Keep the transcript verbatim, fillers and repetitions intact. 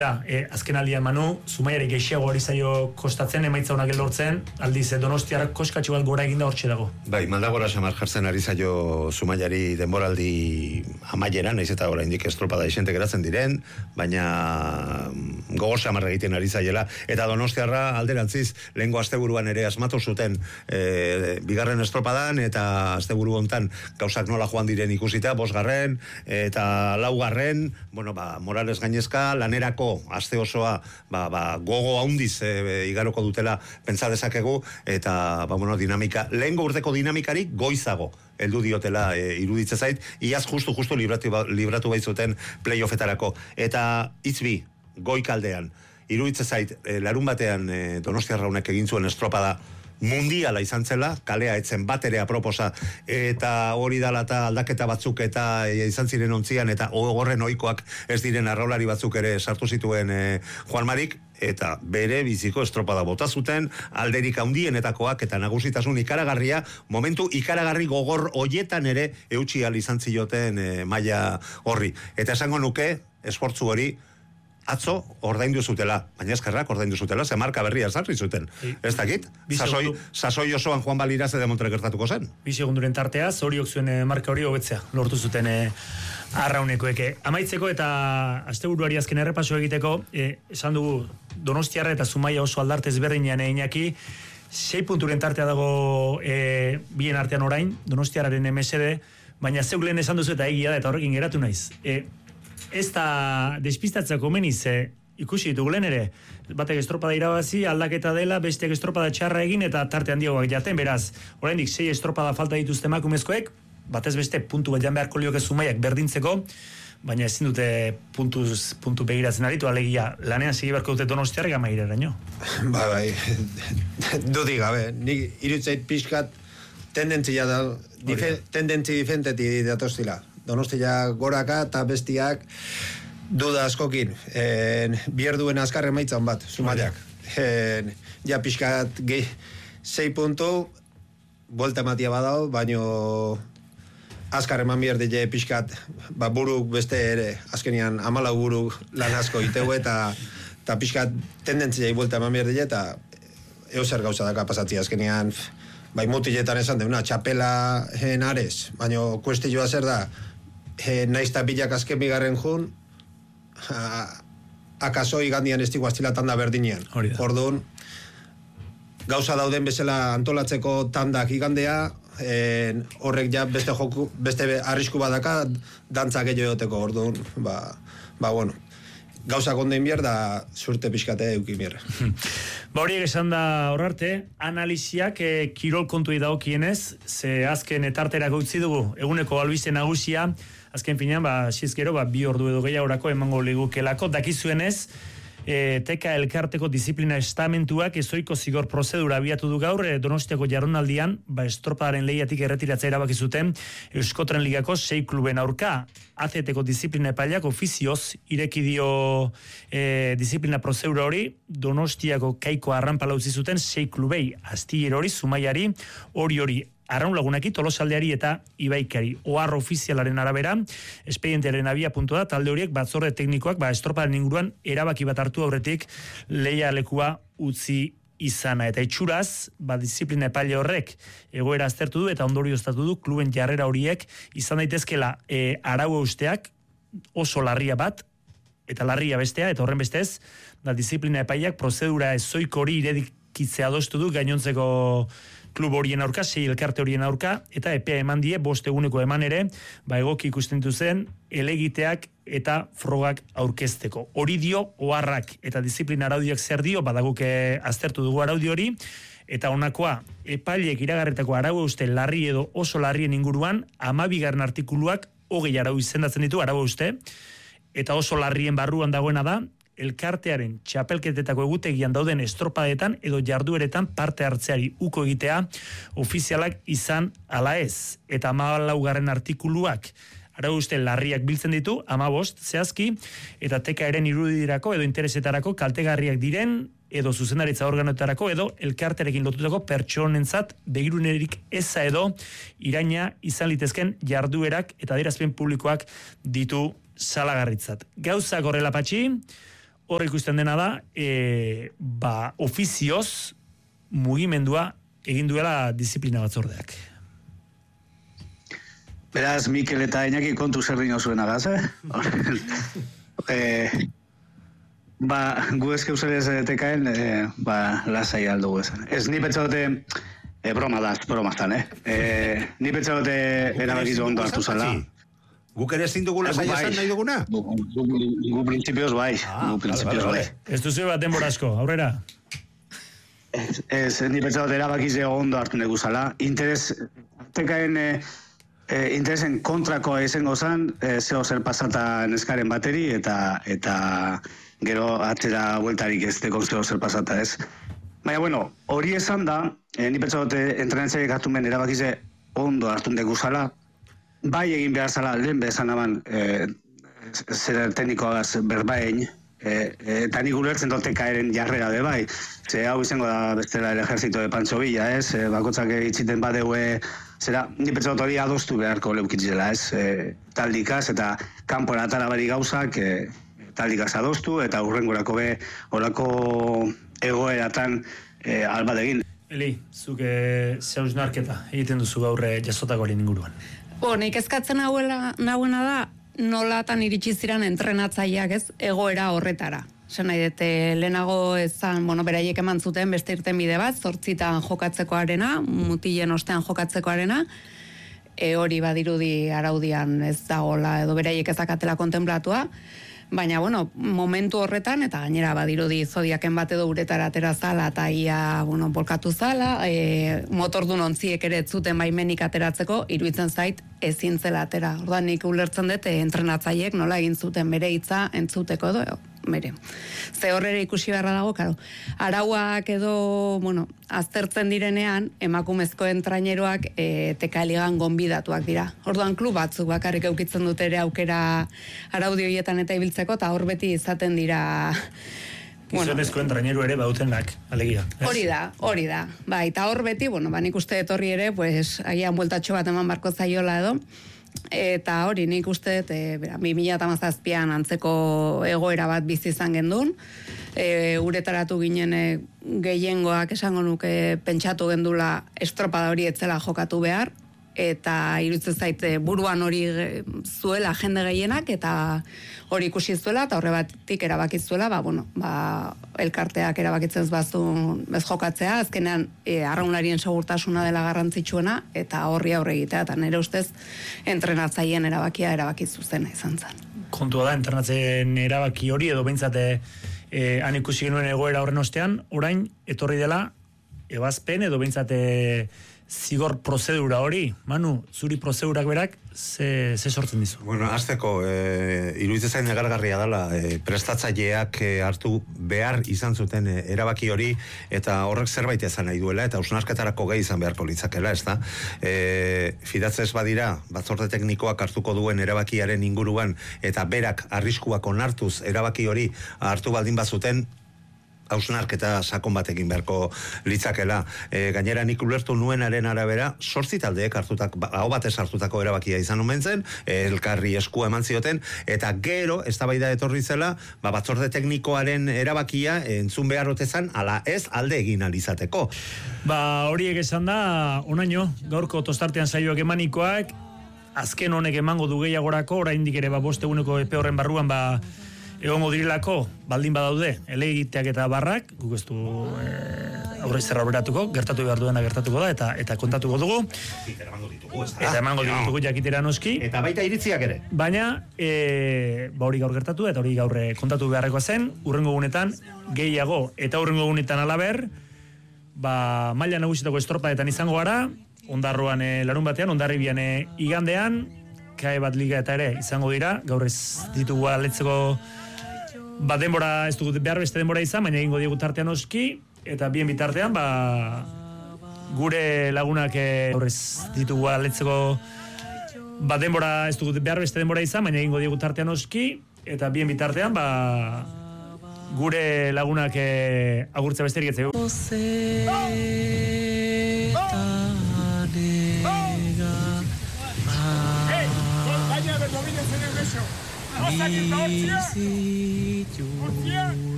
E, azken aldian Manu, Zumaiari gehiago hori zaio kostatzen, emaitza honak lortzen, aldiz Donostiarak koskatxo bat gora eginda hortxe dago. Bai, maldagora samar jartzen ari zaio Zumaiari denboraldi amaieran, naiz eta oraindik estropada isente geratzen diren, baina gogor samar egiten ari zaiela, eta Donostiarra alderantziz lehengo asteburuan ere asmatu zuten e, bigarren estropadan, eta asteburu hontan gauzak nola joan diren ikusita, bosgarren, eta laugarren, bueno, ba, Morales gainezka, lanerako aste osoa ba, ba, gogo haundiz e, igaroko dutela pentsa dezakegu, eta ba, bueno, dinamika, lehengo urteko dinamikari goizago heldu diotela e, iruditze zait, iaz justu justu libratu, libratu baitzuten playoffetarako, eta itzbi goikaldean iruditze zait e, larun batean e, Donostiarra honek egin zuen estropada mundiala izan zela, kalea etzen bat ere aproposa, eta hori dala eta aldaketa batzuk eta e, izan ziren ontzian, eta ogorren ohikoak ez diren arraulari batzuk ere sartu zituen e, Juan Marik, eta bere biziko estropada bota zuten, alderik handienetakoak eta nagusitasun ikaragarria, momentu ikaragarri gogor hoietan ere eutsi ahal izan zioten e, maila horri. Eta esango nuke, esfortzu hori, atzo ordaindu zutela, baina eskerrak ordaindu zutela, ze marka berria sarri zuten. Sí. Ez dakit, sasoi, sasoi osoan Juan Baliraze de Montre gertatuko zen. Bi segunduren tartea, zoriok zuen eh, marka hori hobetzea, lortu zuten eh, arraunekoeke. Amaitzeko eta asteburuari azken errepaso egiteko, eh, esan dugu Donostiarra eta Zumaia oso aldartez berdinean Iñaki, sei punturen tartea dago eh, bien artean orain, Donostiarraren M S D, baina zeuk lehen esan duzu eta egia da, eta horrekin geratu naiz. Eh, Ez da despistatzeko meniz, eh, ikusi ditugu lehen ere, batek estropada irabazi, aldaketa dela, besteak estropada txarra egin eta tarte handiagoak jaten, beraz, oraindik sei estropada falta dituzte emakumezkoek, batez beste puntu bat jan beharko lioke Zumaiak berdintzeko, baina ezin dute puntuz, puntu begiratzen aritu, alegia lanean segi beharko dute Donostiarrek amaireraino. Ba, bai, dudik gabe, nik irutzait pixkat tendentzia da, dife, tendentzi difenteti datostila. Donostia goraka eta bestiak duda askokin. En, bierduen azkar emaitzan bat, Zumaiak. En, ja pixkat gehi, sei puntu, bolta ematia badao, baino azkar eman bierdile pixkat, ba, buruk beste ere, azkenian amalau buruk lan asko iteu eta eta pixkat tendentzia bolta eman bierdile eta euser gauza daka pasatzia azkenian, bai mutiletan esan deuna, txapela en Ares, baino kuestilloa zer da, E, naizta bilak azken bigarren jun, akaso igandian estigu aztilatan da berdinean. Orduan, gauza dauden bezala antolatzeko tandak igandea, e, horrek ja beste joku, beste arrisku badaka, dantza gehiago egoteko. Orduan, ba, ba bueno, gauza kondein bier da surte pixkate eukin bier. Ba horiek esan da horarte, analiziak e, kirol kontuei dagokienez, ze azken etarterako utzi dugu, eguneko albiste nagusia, azken finean, ba, xizkero, ba, bi ordu edo gehiagorako emango ligukelako, dakizuenez, e, teka elkarteko disiplina estamentuak ezoiko zigor prozedura abiatu du gaur, e, Donostiako jarronaldian, ba, estropadaren lehiatik erretiratzea erabaki zuten Euskotren Ligako sei kluben aurka, A Z T-ko disiplina epaileak ofizioz ireki dio e, disiplina prozedura hori, Donostiako Kaiko arranpala utzi zuten sei klubei, Astillero hori, Zumaiari, hori hori, Arraun lagunaki, Tolosaldeari eta Ibaikari. Oharro ofizialaren arabera, espedientearen abia puntua da, talde horiek batzorde teknikoak, ba, estroparen inguruan erabaki bat hartu aurretik leia lekua utzi izana. Eta itxuraz, ba, disiplina epaile horrek egoera aztertu du eta ondorioztatu du kluben jarrera horiek izan daitezkela e, arau eusteak oso larria bat, eta larria bestea, eta horren bestez, da disiplina epaileak prozedura ezoiko hori irekitzea adostu du gainontzeko klub horien aurka, sei elkarte horien aurka, eta epea eman die, bost eguneko eman ere, ba egoki ikusten zen, elegiteak eta frogak aurkezteko. Hori dio, oharrak eta disiplina araudiak zer dio, badaguk aztertu dugu araudi hori, eta honakoa, epaileek iragarretako arau euste larri edo oso larrien inguruan, hamabigarren artikuluak hogei arau izendatzen ditu, arau euste, eta oso larrien barruan dagoena da, elkartearen txapelketetako egutegian dauden estropadetan edo jardueretan parte hartzeari uko egitea ofizialak izan ala ez. Eta hamalaugarren artikuluak arau uste larriak biltzen ditu, hamabost zehazki, eta tekaeren irudirako edo interesetarako kaltegarriak diren edo zuzendaritza organoetarako edo elkarterekin lotutako pertsonentzat begirunerik eza edo iraina izan litezken jarduerak eta adierazpen publikoak ditu salagarritzat. Gauzak horrela patxi, hor ikusten dena da, e, ba, ofizioz mugimendua egin duela disiplina batzordeak. Beraz, Mikel eta Iñaki kontu zer dino zuen agaz, eh? e, ba, gu ezke userez tekaen, e, ba, lasai aldugu esan. Ez, ni petxagote, e, broma da, broma zan, eh? E, ni petxagote erabakizu ondo hartu zala. Guk ere ezin dugula lasai esan nahi duguna? Gu prinsipioz bai, gu prinsipioz bai. Ez duzu bat denbora asko, aurrera? Ez, ez ni petxagote erabakizu ondo hartu negu zala. Interes, tekaen... E, E, interesen kontrakoa izango zen, e, zeo zer pasata neskaren bateri, eta eta gero atzera bueltarik ez dekon zeo zer pasata ez. Baina, bueno, hori esan da, e, ni petxagote entrenatzaiek hartu men erabakize ondo hartu dugu zala, bai egin behar zala, lehen bezan aban, e, zer teknikoagaz berbain, e, e, eta nik ulertzen dote kaeren jarrera de bai, ze hau izango da bestela el ejército de Pancho Villa, ez, e, bakotzak itxiten badeue, zera, ni pentsagot hori adostu beharko leukitzela, ez, e, taldikaz, eta kanpora atara bari gauzak, e, taldikaz adostu, eta hurrengorako be, horako egoeratan e, albat egin. Eli, zuk e, zehausnarketa egiten duzu gaurre jasotakoaren inguruan. Bo, nik ezkatzen nahuela, nahuena da, nolatan iritsi ziren entrenatzaileak ez, egoera horretara. Zer nahi dute, lehenago ezan, bueno, beraiek eman zuten beste irten bide bat, zortzitan jokatzeko arena, mutilen ostean jokatzeko arena, e, hori badirudi araudian ez dagola, edo beraiek ezakatela kontemplatua, baina, bueno, momentu horretan, eta gainera badirudi zodiaken bat edo uretara atera zala, eta ia, bueno, bolkatu zala, e, motordun ontziek ere zuten baimenik ateratzeko, iruditzen zait ezin zela atera. Ordan nik ulertzen dut, entrenatzaileek nola egin zuten bere hitza entzuteko edo, bere. Ze horrere ikusi beharra dago, karo. Arauak edo, bueno, aztertzen direnean, emakumezkoen traineroak e, tekaligan gonbidatuak dira. Orduan klub batzuk bakarrik eukitzen dute ere aukera araudi horietan eta ibiltzeko, eta hor beti izaten dira... Gizonezkoen bueno, traineru ere bautenak, alegia. Hori da, hori da. Ba, eta hor beti, bueno, ba, nik uste etorri ere, pues, agian bueltatxo bat eman barko zaiola edo, eta hori, nik uste, e, bi mila hamazazpian antzeko egoera bat bizi izan gendun, e, uretaratu ginen e, gehiengoak esango nuke pentsatu gendula estropada hori etzela jokatu behar, eta iruditzen zaite buruan hori zuela jende gehienak, eta hori ikusi zuela, eta horre batik erabakizuela, ba, bueno, ba, elkarteak erabakitzen bazu ez jokatzea, azkenean e, arraunlarien segurtasuna dela garrantzitsuena, eta horri aurre egitea, eta nire ustez entrenatzaileen erabakia erabakizu zena izan zen. Kontua da, entrenatzen erabaki hori, edo behintzate e, han ikusi genuen egoera horren ostean, orain, etorri dela, ebazpen, edo behintzate zigor prozedura hori. Manu, zuri prozedurak berak, ze, ze sortzen dizu? Bueno, azteko, e, iruditzen zain negargarria dela, e, prestatzaileak e, hartu behar izan zuten e, erabaki hori, eta horrek zerbait ezan nahi duela, eta hausnarketarako gehi izan beharko litzakela, ez da? E, fidatzez badira, batzorde teknikoak hartuko duen erabakiaren inguruan, eta berak arriskuak onartuz erabaki hori hartu baldin bazuten, hausnarketa sakon batekin beharko litzakela. E, gainera nik ulertu nuenaren arabera, sortzi taldeek hartutak, hau batez hartutako erabakia izan omen zen, elkarri eskua eman zioten, eta gero, eztabaida etorri zela, ba, batzorde teknikoaren erabakia entzun behar otezan, ala ez alde egin alizateko. Ba, horiek esan da, onaino, gaurko tostartean saioak emanikoak, azken honek emango du gehiagorako, oraindik ere ba, bost eguneko epe horren barruan, ba, egongo direlako, baldin badaude, elegiteak eta barrak, guk ez du e, aurre zerra beratuko, gertatu behar duena gertatuko da, eta eta kontatuko dugu. Eta emango ditugu, ez da? Eta emango ditugu jakitera noski. Eta baita iritziak ere. Baina, e, ba hori gaur gertatu, eta hori gaur kontatu beharrekoa zen, urrengo gunetan, gehiago, eta urrengo gunetan alaber, ba, maila nagusitako estropadetan izango gara, ondarroan e, larun batean, ondarribian e, igandean, kae bat liga eta ere izango dira, gaur ez ditugu aletzeko ba denbora, ez dugu behar beste denbora izan, baina egingo diegu tartean oski, eta bien bitartean, ba, gure lagunak horrez ditugu aletzeko ba denbora, ez dugu behar beste denbora izan, baina egingo diegu tartean oski, eta bien bitartean, ba, gure lagunak agurtza besterik etzegu. Bizitu